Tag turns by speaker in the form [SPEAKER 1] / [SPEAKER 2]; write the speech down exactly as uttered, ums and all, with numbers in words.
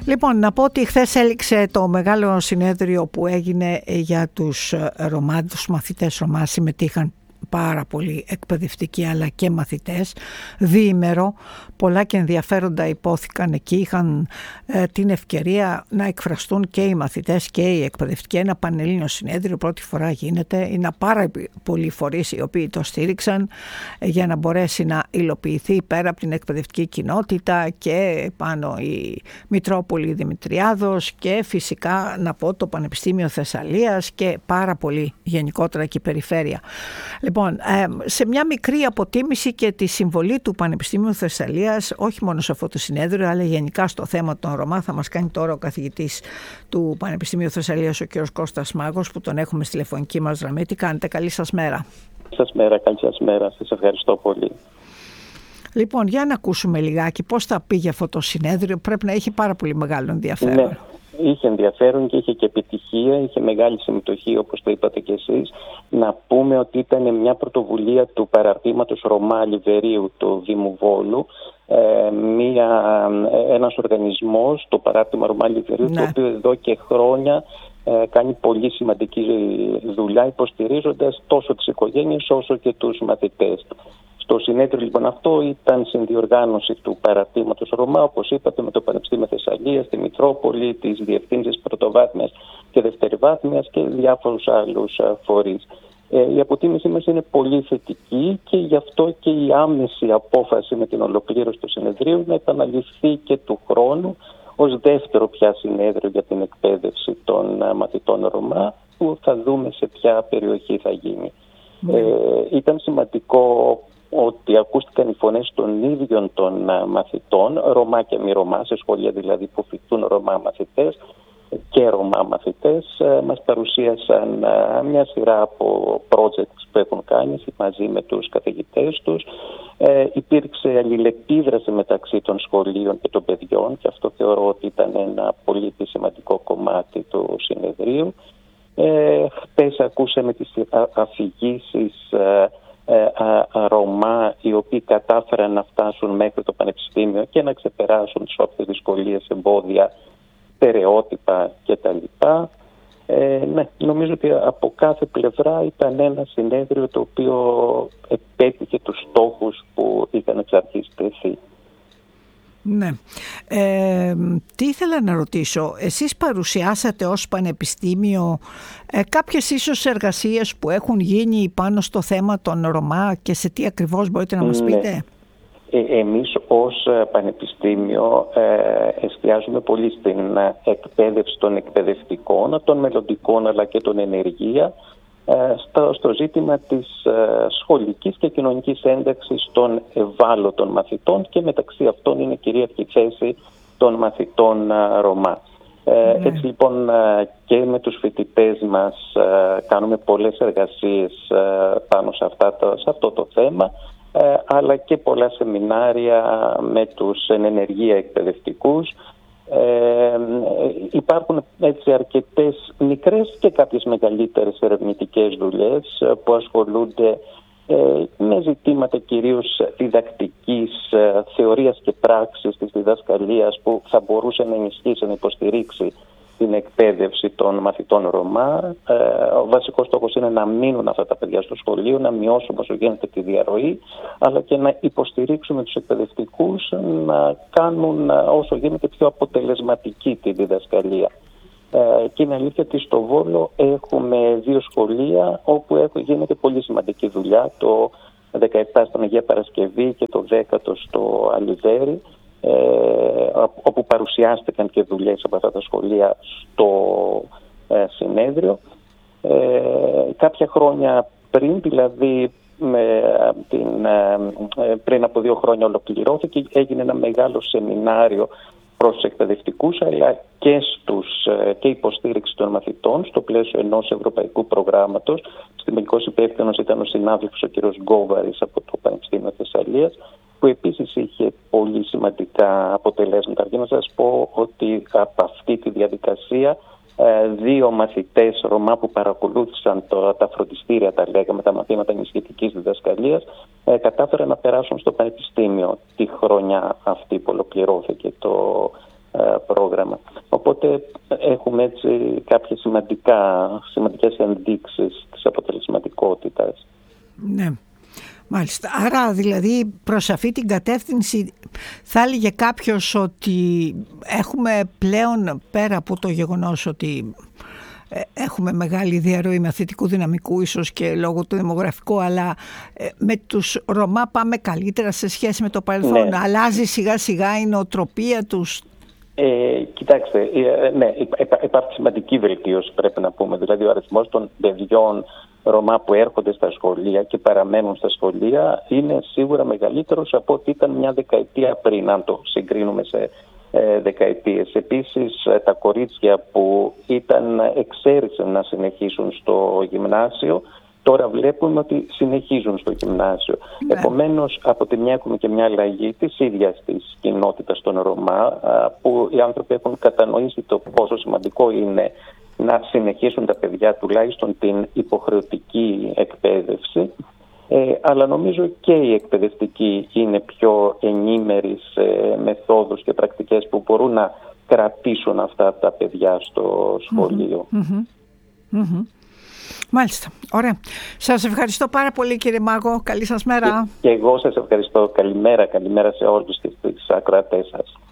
[SPEAKER 1] Λοιπόν, να πω ότι χθες έληξε το μεγάλο συνέδριο που έγινε για τους Ρωμά, τους μαθητές Ρωμά. Συμμετείχαν πάρα πολλοί εκπαιδευτικοί αλλά και μαθητές, διήμερο, πολλά και ενδιαφέροντα υπόθηκαν εκεί, είχαν ε, την ευκαιρία να εκφραστούν και οι μαθητές και οι εκπαιδευτικοί. Ένα πανελλήνιο συνέδριο πρώτη φορά γίνεται, είναι πάρα πολλοί φορείς οι οποίοι το στήριξαν ε, για να μπορέσει να υλοποιηθεί πέρα από την εκπαιδευτική κοινότητα και πάνω η Μητρόπολη Δημητριάδος και φυσικά να πω το Πανεπιστήμιο Θεσσαλίας και πάρα πολύ γενικότερα και η περιφέρεια. Λοιπόν, σε μια μικρή αποτίμηση και τη συμβολή του Πανεπιστήμιου Θεσσαλίας, όχι μόνο σε αυτό το συνέδριο, αλλά γενικά στο θέμα των Ρωμά, θα μας κάνει τώρα ο καθηγητής του Πανεπιστήμιου Θεσσαλίας, ο κ. Κώστας Μάγος, που τον έχουμε στη τηλεφωνική μας γραμμή. Τι κάνετε, καλή σας μέρα.
[SPEAKER 2] Σας μέρα, καλή σας μέρα. Σας ευχαριστώ πολύ.
[SPEAKER 1] Λοιπόν, για να ακούσουμε λιγάκι πώς θα πήγε αυτό το συνέδριο. Πρέπει να έχει πάρα πολύ μεγάλο ενδιαφέρον.
[SPEAKER 2] Ναι. Είχε ενδιαφέρον και είχε και επιτυχία, είχε μεγάλη συμμετοχή, όπως το είπατε και εσείς. Να πούμε ότι ήταν μια πρωτοβουλία του παραρτήματος Ρωμά Λιβερίου του Δήμου Βόλου, ε, μια, ένας οργανισμός, το παράρτημα Ρωμά Λιβερίου, ναι, το οποίο εδώ και χρόνια ε, κάνει πολύ σημαντική δουλειά, υποστηρίζοντας τόσο τις οικογένειες όσο και τους μαθητές. Το συνέδριο λοιπόν αυτό ήταν συνδιοργάνωση του παραρτήματος Ρωμά, όπως είπατε, με το Πανεπιστήμιο Θεσσαλίας, τη Μητρόπολη, τις διευθύνσεις πρωτοβάθμιας και δευτεροβάθμιας και διάφορους άλλους φορείς. Ε, η αποτίμησή μας είναι πολύ θετική και γι' αυτό και η άμεση απόφαση με την ολοκλήρωση του συνεδρίου να επαναληφθεί και του χρόνου ως δεύτερο πια συνέδριο για την εκπαίδευση των μαθητών Ρωμά, που θα δούμε σε ποια περιοχή θα γίνει. Mm. Ε, ήταν σημαντικό ότι ακούστηκαν οι φωνές των ίδιων των μαθητών, Ρωμά και μη Ρωμά, σε σχολεία δηλαδή που φοιτούν Ρωμά μαθητές και Ρωμά μαθητές. Μας παρουσίασαν μια σειρά από projects που έχουν κάνει μαζί με τους καθηγητές τους. Ε, υπήρξε αλληλεπίδραση μεταξύ των σχολείων και των παιδιών και αυτό θεωρώ ότι ήταν ένα πολύ σημαντικό κομμάτι του συνεδρίου. Ε, χτες ακούσαμε τις αφηγήσεις ε, Ρωμά οι οποίοι κατάφεραν να φτάσουν μέχρι το Πανεπιστήμιο και να ξεπεράσουν τις όποιες δυσκολίες, εμπόδια, στερεότυπα κτλ. Ε, ναι, νομίζω ότι από κάθε πλευρά ήταν ένα συνέδριο το οποίο επέτυχε τους στόχους που είχαν εξ αρχής τεθεί.
[SPEAKER 1] Ναι. Ε, τι ήθελα να ρωτήσω, εσείς παρουσιάσατε ως Πανεπιστήμιο ε, κάποιες ίσως εργασίες που έχουν γίνει πάνω στο θέμα των Ρωμά και σε τι ακριβώς μπορείτε να μας πείτε?
[SPEAKER 2] Ναι. Ε, εμείς ως Πανεπιστήμιο ε, εστιάζουμε πολύ στην εκπαίδευση των εκπαιδευτικών, των μελλοντικών αλλά και των ενεργεία, Στο, στο ζήτημα της ε, σχολικής και κοινωνικής ένταξης των ευάλωτων μαθητών και μεταξύ αυτών είναι κυρίαρχη θέση των μαθητών ε, Ρωμά. Ε, mm. Έτσι λοιπόν ε, και με τους φοιτητές μας ε, κάνουμε πολλές εργασίες ε, πάνω σε, αυτά το, σε αυτό το θέμα, ε, αλλά και πολλά σεμινάρια με τους εν ενεργεία εκπαιδευτικούς. Ε, υπάρχουν έτσι αρκετές μικρές και κάποιες μεγαλύτερες ερευνητικές δουλειές που ασχολούνται ε, με ζητήματα κυρίως διδακτικής, ε, θεωρίας και πράξης της διδασκαλίας που θα μπορούσε να ενισχύσει, να υποστηρίξει την εκπαίδευση των μαθητών Ρωμά. Ε, ο βασικός στόχος είναι να μείνουν αυτά τα παιδιά στο σχολείο, να μειώσουμε όσο γίνεται τη διαρροή, αλλά και να υποστηρίξουμε τους εκπαιδευτικούς να κάνουν όσο γίνεται πιο αποτελεσματική τη διδασκαλία. Ε, και είναι αλήθεια ότι στο Βόλο έχουμε δύο σχολεία όπου γίνεται πολύ σημαντική δουλειά, το δεκαεπτά στον Αγία Παρασκευή και το δέκατο στο Αλυδέρι, Ε, όπου παρουσιάστηκαν και δουλειές από αυτά τα σχολεία στο ε, συνέδριο. Ε, κάποια χρόνια πριν, δηλαδή με, την, ε, πριν από δύο χρόνια ολοκληρώθηκε, έγινε ένα μεγάλο σεμινάριο προς τους εκπαιδευτικούς αλλά και, στους, ε, και υποστήριξη των μαθητών στο πλαίσιο ενός ευρωπαϊκού προγράμματος. Συστημικός υπεύθυνος ήταν ο συνάδελφος ο κ. Γκόβαρης από το Πανεπιστήμιο Θεσσαλίας, που επίσης είχε πολύ σημαντικά αποτελέσματα. Αρκεί να σας πω ότι από αυτή τη διαδικασία δύο μαθητές Ρωμά που παρακολούθησαν το, τα φροντιστήρια, τα λέγαμε, τα μαθήματα ενισχυτικής διδασκαλίας, κατάφεραν να περάσουν στο Πανεπιστήμιο τη χρονιά αυτή που ολοκληρώθηκε το πρόγραμμα. ε, έχουμε έτσι κάποιες σημαντικά, σημαντικές ενδείξεις της αποτελεσματικότητας.
[SPEAKER 1] Ναι. Μάλιστα. Άρα δηλαδή προς αυτή την κατεύθυνση θα έλεγε κάποιος ότι έχουμε πλέον, πέρα από το γεγονός ότι έχουμε μεγάλη διαρροή μαθητικού δυναμικού ίσως και λόγω του δημογραφικού, αλλά με τους Ρωμά πάμε καλύτερα σε σχέση με το παρελθόν. Ναι. Αλλάζει σιγά σιγά η νοοτροπία τους.
[SPEAKER 2] Ε, κοιτάξτε, ε, ναι, υπάρχει σημαντική βελτίωση, πρέπει να πούμε. Δηλαδή ο αριθμός των παιδιών Ρωμά που έρχονται στα σχολεία και παραμένουν στα σχολεία είναι σίγουρα μεγαλύτερος από ό,τι ήταν μια δεκαετία πριν, αν το συγκρίνουμε σε ε, δεκαετίες. Επίσης, ε, τα κορίτσια που ήταν εξαίρεσαν να συνεχίσουν στο γυμνάσιο, τώρα βλέπουμε ότι συνεχίζουν στο γυμνάσιο. Ναι. Επομένως, από τη μια έχουμε και μια αλλαγή της ίδιας της κοινότητας των Ρωμά, που οι άνθρωποι έχουν κατανοήσει το πόσο σημαντικό είναι να συνεχίσουν τα παιδιά τουλάχιστον την υποχρεωτική εκπαίδευση. Ε, αλλά νομίζω και οι εκπαιδευτικοί είναι πιο ενήμεροι σε μεθόδους και πρακτικές που μπορούν να κρατήσουν αυτά τα παιδιά στο σχολείο.
[SPEAKER 1] Mm-hmm. Mm-hmm. Μάλιστα. Ωραία. Σας ευχαριστώ πάρα πολύ, κύριε Μάγο. Καλή σας μέρα.
[SPEAKER 2] Και, και εγώ σας ευχαριστώ. Καλημέρα. Καλημέρα σε όλους τις ακροατές σας.